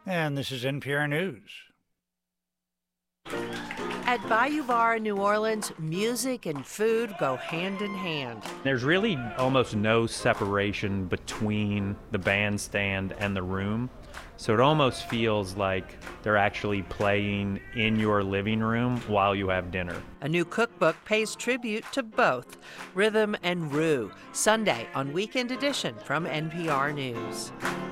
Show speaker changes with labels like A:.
A: And this is NPR News.
B: At Bayou Bar in New Orleans, music and food go hand in hand.
C: There's really almost no separation between the bandstand and the room. So it almost feels like they're actually playing in your living room while you have dinner.
B: A new cookbook pays tribute to both rhythm and roux. Sunday on Weekend Edition from NPR News.